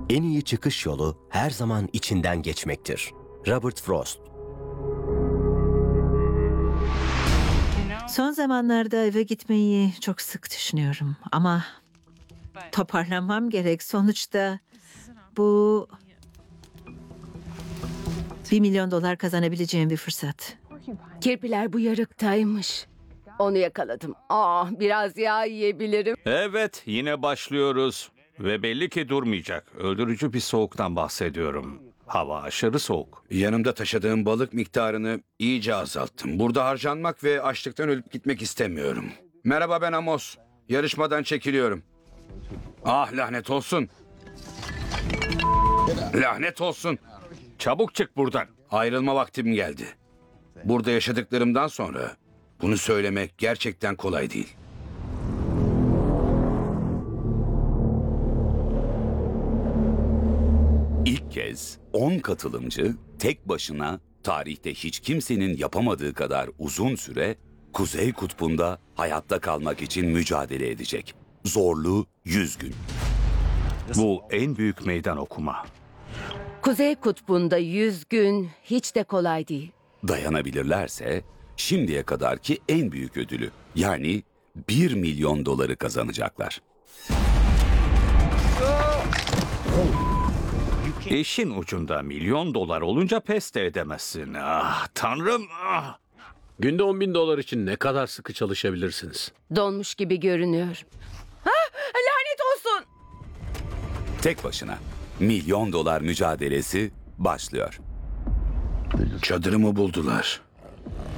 En iyi çıkış yolu her zaman içinden geçmektir. Robert Frost. Son zamanlarda eve gitmeyi çok sık düşünüyorum ama toparlanmam gerek. Sonuçta bu $1 milyon kazanabileceğim bir fırsat. Kirpiler bu yarıktaymış. Onu yakaladım. Biraz yağ yiyebilirim. Evet, yine başlıyoruz. Ve belli ki durmayacak. Öldürücü bir soğuktan bahsediyorum. Hava aşırı soğuk. Yanımda taşıdığım balık miktarını iyice azalttım. Burada harcanmak ve açlıktan ölüp gitmek istemiyorum. Merhaba, ben Amos. Yarışmadan çekiliyorum. Ah, lanet olsun. Lanet olsun. Çabuk çık buradan. Ayrılma vaktim geldi. Burada yaşadıklarımdan sonra bunu söylemek gerçekten kolay değil. İlk kez 10 katılımcı tek başına tarihte hiç kimsenin yapamadığı kadar uzun süre Kuzey Kutbu'nda hayatta kalmak için mücadele edecek. Zorlu 100 gün. Bu en büyük meydan okuma. Kuzey Kutbu'nda 100 gün hiç de kolay değil. Dayanabilirlerse şimdiye kadarki en büyük ödülü, yani $1 milyon kazanacaklar. İşin ucunda $1 milyon olunca pes de edemezsin. Ah tanrım. Ah. Günde $10.000 için ne kadar sıkı çalışabilirsiniz? Donmuş gibi görünüyor. Lanet olsun. Tek başına $1 milyon mücadelesi başlıyor. Çadırımı buldular.